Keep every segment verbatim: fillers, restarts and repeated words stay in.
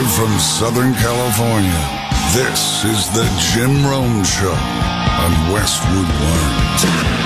Live from Southern California, this is the Jim Rome Show on Westwood One.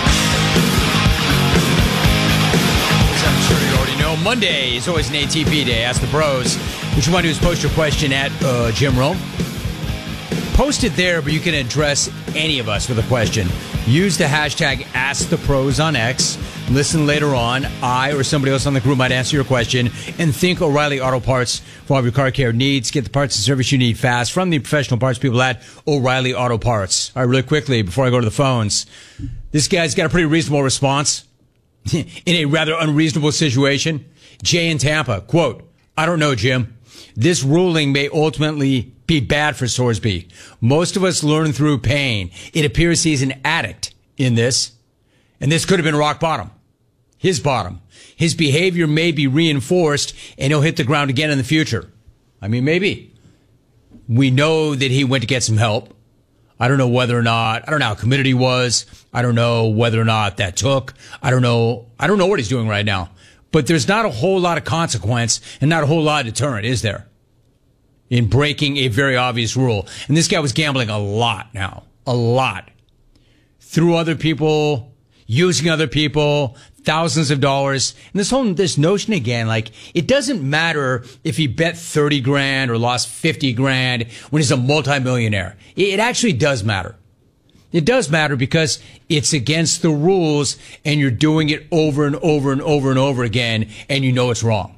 As I'm sure you already know, Monday is always an A T P day. Ask the Bros. What you want to do is post your question at uh, Jim Rome. Post it there, but you can address any of us with a question. Use the hashtag AskThePros on X. Listen later on. I or somebody else on the group might answer your question. And think O'Reilly Auto Parts for all of your car care needs. Get the parts and service you need fast from the professional parts people at O'Reilly Auto Parts. All right, really quickly, before I go to the phones, this guy's got a pretty reasonable response in a rather unreasonable situation. Jay in Tampa, quote, I don't know, Jim. This ruling may ultimately be bad for Sorsby. Most of us learn through pain. It appears he's an addict in this, and this could have been rock bottom. His bottom. His behavior may be reinforced, and he'll hit the ground again in the future. I mean, maybe. We know that he went to get some help. I don't know whether or not, I don't know how committed he was. I don't know whether or not that took. I don't know. I don't know what he's doing right now. But there's not a whole lot of consequence and not a whole lot of deterrent, is there? In breaking a very obvious rule. And this guy was gambling a lot now. A lot. Through other people, using other people, thousands of dollars. And this whole, this notion again, like, it doesn't matter if he bet thirty grand or lost fifty grand when he's a multimillionaire. It actually does matter. It does matter because it's against the rules and you're doing it over and over and over and over again and you know it's wrong.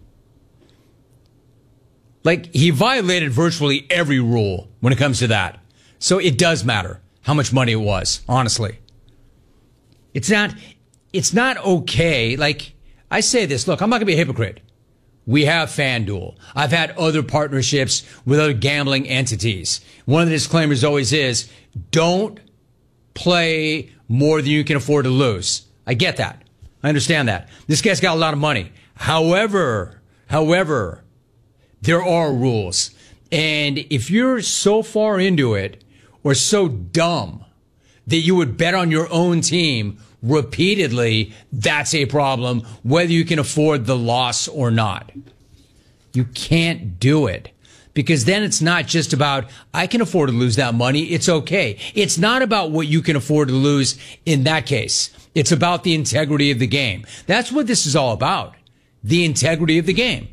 Like, he violated virtually every rule when it comes to that. So it does matter how much money it was, honestly. It's not, it's not okay. Like, I say this, look, I'm not going to be a hypocrite. We have FanDuel. I've had other partnerships with other gambling entities. One of the disclaimers always is, don't play more than you can afford to lose. I get that. I understand that. This guy's got a lot of money. However, however, there are rules. And if you're so far into it or so dumb that you would bet on your own team repeatedly, that's a problem, whether you can afford the loss or not. You can't do it. Because then it's not just about, I can afford to lose that money. It's okay. It's not about what you can afford to lose in that case. It's about the integrity of the game. That's what this is all about. The integrity of the game.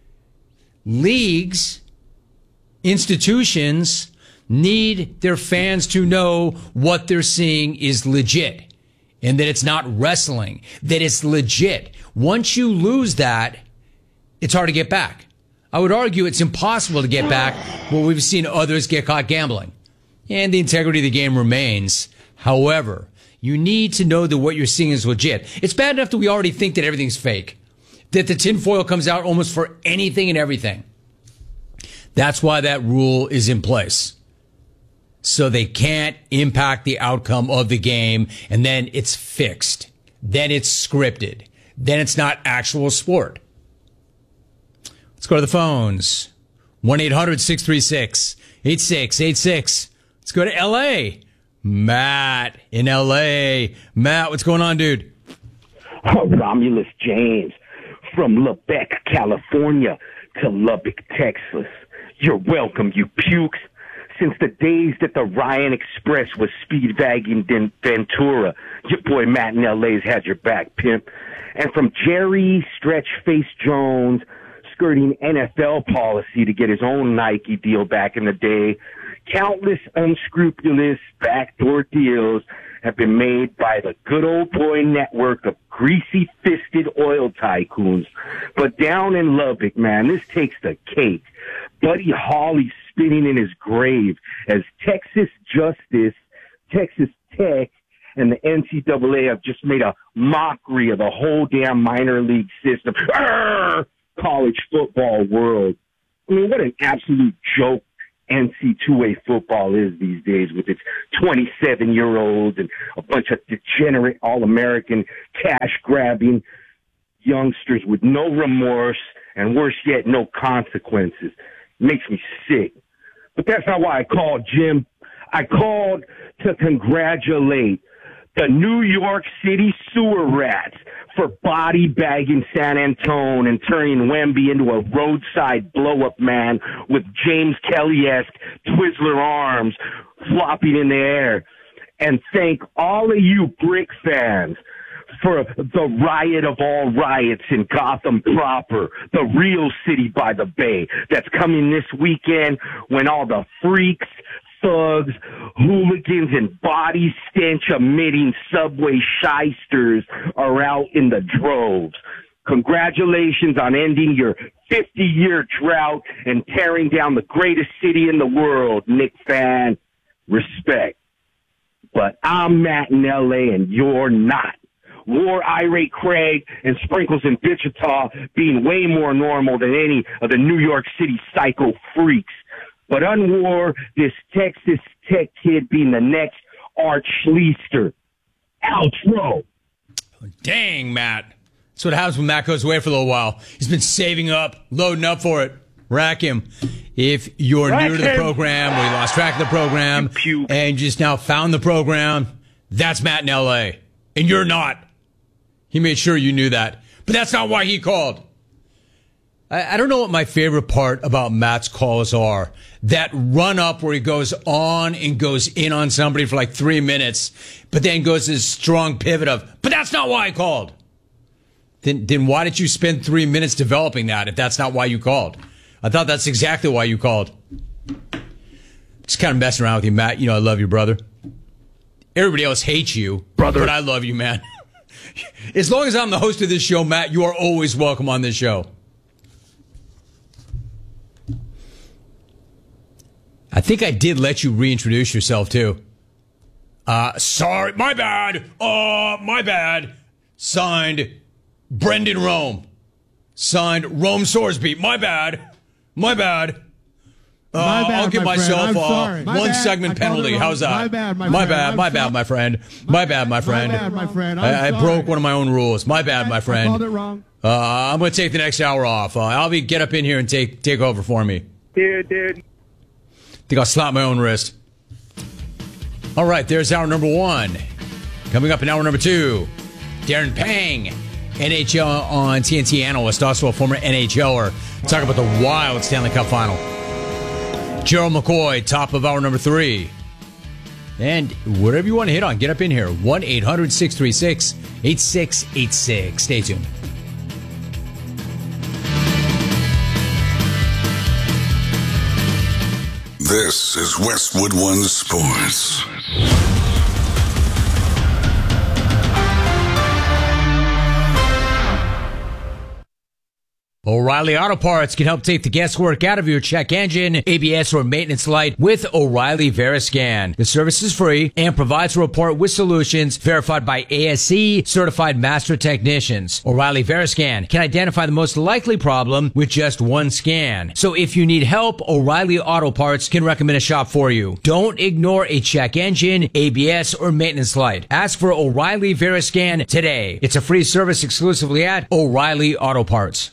Leagues, institutions need their fans to know what they're seeing is legit and that it's not wrestling, that it's legit. Once you lose that, it's hard to get back. I would argue it's impossible to get back where we've seen others get caught gambling. And the integrity of the game remains. However, you need to know that what you're seeing is legit. It's bad enough that we already think that everything's fake, that the tinfoil comes out almost for anything and everything. That's why that rule is in place. So they can't impact the outcome of the game, and then it's fixed. Then it's scripted. Then it's not actual sport. Let's go to the phones. one eight hundred six three six eight six eight six. Let's go to L A. Matt in L A. Matt, what's going on, dude? Oh, Romulus James from Lubbock, California to Lubbock, Texas. You're welcome, you pukes. Since the days that the Ryan Express was speedwagging in Ventura, your boy Matt in L A's had your back, pimp. And from Jerry Stretch Face Jones skirting N F L policy to get his own Nike deal back in the day, countless unscrupulous backdoor deals have been made by the good old boy network of greasy-fisted oil tycoons. But down in Lubbock, man, this takes the cake. Buddy Holly spinning in his grave as Texas Justice, Texas Tech, and the N C double A have just made a mockery of the whole damn minor league system. Arrgh! College football world. I mean, what an absolute joke N C two A football is these days with its twenty-seven-year-olds and a bunch of degenerate All-American cash-grabbing youngsters with no remorse and, worse yet, no consequences. It makes me sick. But that's not why I called, Jim. I called to congratulate The New York City sewer rats for body bagging San Antone and turning Wemby into a roadside blow-up man with James Kelly-esque Twizzler arms flopping in the air. And thank all of you Brick fans for the riot of all riots in Gotham proper, the real city by the bay that's coming this weekend when all the freaks, thugs, hooligans, and body stench emitting subway shysters are out in the droves. Congratulations on ending your fifty-year drought and tearing down the greatest city in the world, Knick fan. Respect. But I'm Matt in L A and you're not. War irate Craig and Sprinkles in Wichita being way more normal than any of the New York City psycho freaks. But unwar this Texas Tech kid being the next Art Schleister. Outro. Dang, Matt. That's what happens when Matt goes away for a little while. He's been saving up, loading up for it. Rack him. If you're Rack new to the him. program or you lost track of the program You puke. and just now found the program, that's Matt in L A. And you're not. He made sure you knew that. But that's not why he called. I, I don't know what my favorite part about Matt's calls are. That run up where he goes on and goes in on somebody for like three minutes, but then goes this strong pivot of, but that's not why I called. Then, then why did you spend three minutes developing that if that's not why you called? I thought that's exactly why you called. Just kind of messing around with you, Matt. You know I love you, brother. Everybody else hates you, Brother. but I love you, man. As long as I'm the host of this show, Matt, you are always welcome on this show. I think I did let you reintroduce yourself, too. Uh, sorry, my bad. Uh, my bad. Signed, Brendan Rome. Signed, Rome Sorsby. My bad. My bad. Uh, My bad, I'll give my friend. myself I'm uh, sorry. My one bad. segment I called it penalty. wrong. How's that? My bad, my my friend. bad, I'm my bad, sorry. my friend. My bad, my friend. My bad, my friend. I'm I, I sorry. broke one of my own rules. My bad, my friend. I called it wrong. Uh, I'm going to take the next hour off. Uh, I'll be get up in here and take take over for me. Dude, dude. Think I'll slap my own wrist. All right, there's hour number one. Coming up in hour number two, Darren Pang, N H L on T N T analyst, also a former N H L er. Talk about the wild Stanley Cup final. Gerald McCoy, top of hour number three. And whatever you want to hit on, get up in here. one eight hundred six three six eight six eight six. Stay tuned. This is Westwood One Sports. O'Reilly Auto Parts can help take the guesswork out of your check engine, A B S, or maintenance light with O'Reilly Veriscan. The service is free and provides a report with solutions verified by A S C certified master technicians. O'Reilly Veriscan can identify the most likely problem with just one scan. So if you need help, O'Reilly Auto Parts can recommend a shop for you. Don't ignore a check engine, A B S, or maintenance light. Ask for O'Reilly Veriscan today. It's a free service exclusively at O'Reilly Auto Parts.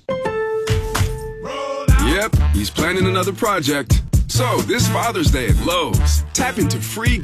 Yep, he's planning another project. So, this Father's Day at Lowe's, tap into free